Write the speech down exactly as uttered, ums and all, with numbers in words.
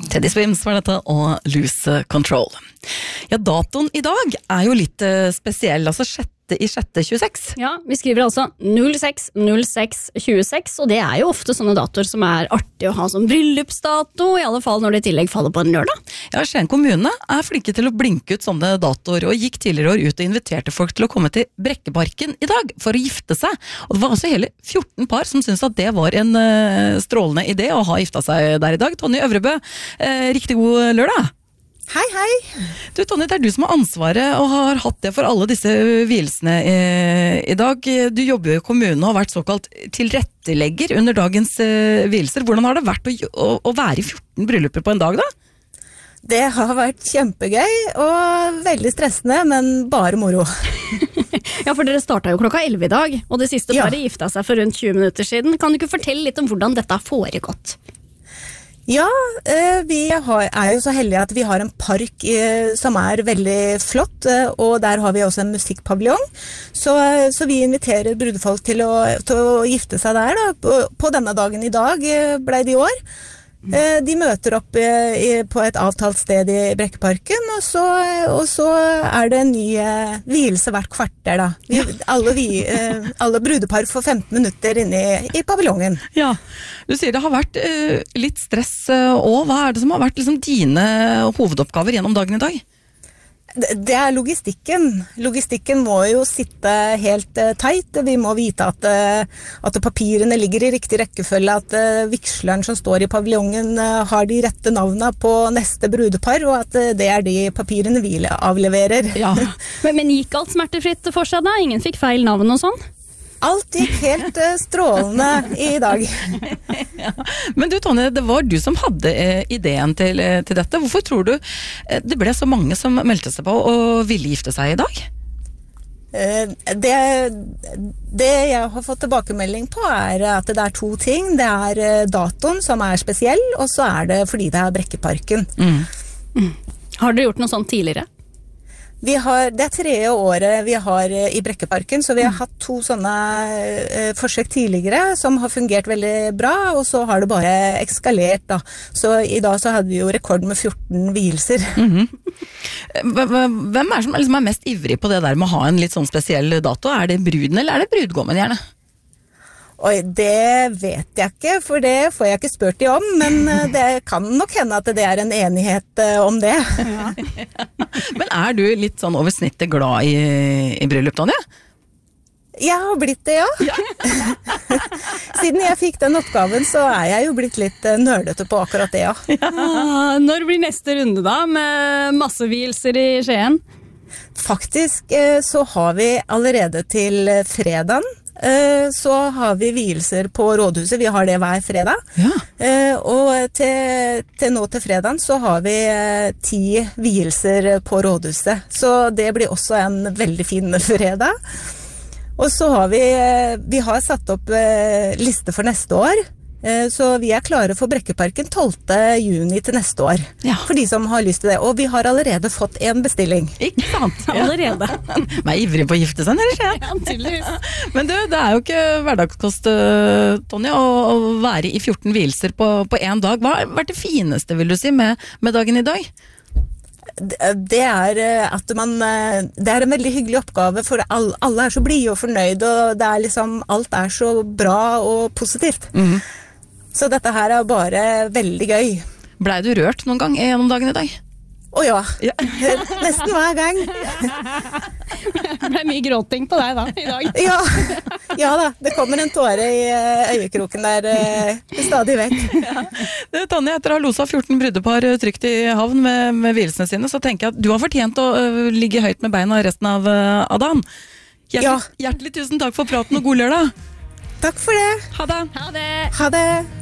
Teddy Swims var dette, og Lose Control. Ja, datoen i dag er jo litt uh, spesiell, altså sjette i sjette tjueseks. Ja, vi skriver altså null seks null seks tjueseks, og det er jo ofte sånne datoer som er artig å ha som bryllupsdato, i alle fall når det i tillegg faller på en lørdag. Ja, Skien kommune er flinke til å blinke ut sånne datoer, og gikk tidligere år ut og inviterte folk til å komme til Brekkeparken i dag for å gifte seg. Og det var altså hele fjorten par som syntes at det var en uh, strålende idé å ha gifta seg der i dag. Tonje Øvrebø, uh, riktig god lørdag! Hei, hei! Du, Tonje, det er du som har ansvaret og har hatt det for alle disse vielsene eh, i dag. Du jobber jo i kommunen og har vært såkalt tilrettelegger under dagens eh, vielser. Hvordan har det vært å, å, å være i fjorten brylluper på en dag, da? Det har vært kjempegøy og veldig stressende, men bare moro. Ja, for dere startet jo klokka elleve i dag, og det siste paret ja. gifta seg for rundt tjue minutter siden. Kan du ikke fortelle litt om hvordan dette har foregått? Ja, vi har, er jo så heldige at vi har en park som er veldig flott, og der har vi også en musikkpaviljong. Så, så vi inviterer brudefolk til å, til å gifte seg der da. På, på denne dagen i dag ble det i år. De møter opp på et avtalt sted i Brekkeparken, og så, og så er det en ny vielse hvert kvarter da. Vi, alle, vi, alle brudepar får femten minutter inne i, i paviljongen. Ja, du sier det har vært uh, litt stress, uh, og hva er det som har vært liksom, dine hovedoppgaver gjennom dagen i dag? Det er logistikken. Logistikken må jo sitte helt uh, teit. Vi må vite at, uh, at papirene ligger i riktig rekkefølge, at uh, viksleren som står i paviljongen uh, har de rette navnene på neste brudepar, og at uh, det er de papirene vi avleverer. Ja. men, men gikk alt smertefritt for seg da? Ingen fikk feil navn og sånn? Alt gikk helt uh, strålende i dag. Ja. Men du, Tonje, det var du som hadde eh, ideen til, eh, til dette. Hvorfor tror du eh, det ble så mange som meldte seg på og ville gifte seg i dag? Uh, det, det jeg har fått tilbakemelding på er at det er to ting. Det er uh, datoen som er spesiell, og så er det fordi det er Brekkeparken. Mm. Mm. Har dere gjort noe sånt tidligere? Vi har, det er tredje året vi har i Brekkeparken, så vi har hatt to sånne eh, forsøk tidligere som har fungert veldig bra, og så har det bare ekskalert da. Så i dag så hadde vi jo rekord med fjorten vielser. Mm-hmm. Hvem er det som liksom er mest ivrig på det der med å ha en litt sånn spesiell dato? Er det bruden eller er det brudgommen gjerne? Oi, det vet jeg ikke, for det får jeg ikke spurt de om, men det kan nok hende at det er en enighet om det. Ja. Men er du litt sånn over snittet glad i, i bryllup, Tonje? Jeg har blitt det, ja. ja. Siden jeg fikk den oppgaven, så er jeg jo blitt litt nerdete på akkurat det, ja. ja. Når blir neste runde da, med masse vielser i Skien? Faktisk så har vi allerede til fredagen, så har vi vielser på rådhuset. Vi har det hver fredag. Ja. Og til, til nå til fredagen så har vi ti vielser på rådhuset. Så det blir også en veldig fin fredag. Og så har vi, vi har satt opp liste for neste år. Så vi er klare for Brekkeparken tolvte juni til neste år. Ja. For de som har lyst til det. Og vi har allerede fått en bestilling. Ikke sant? Allerede. Man er ivrig på å gifte seg, eller skjer? Ja, tydeligvis. Men du, det er jo ikke hverdagskost, Tonje, å, å være i fjorten vielser på, på en dag. Hva har vært det fineste, vil du si, med, med dagen i dag? Det er at man, det er en veldig hyggelig oppgave, for alle, alle er så blide og fornøyd, og det er liksom, alt er så bra og positivt. Mm. Så dette her er bare veldig gøy. Blei du rørt noen gang gjennom dagen i dag? Å ja, ja. Nesten hver gang. Det ble mye gråting på deg da, i dag. Ja, ja da, det kommer en tåre i øyekroken der stadig vekk. Ja. Det, Tonje, etter å ha loset fjorten brudepar trygt i havn med, med vielsene sine, så tenker jeg at du har fortjent å uh, ligge høyt med beina resten av, uh, av dagen. Hjertelig, ja. hjertelig tusen takk for praten og god lørdag. Takk for det. Ha det. Ha det. Ha det.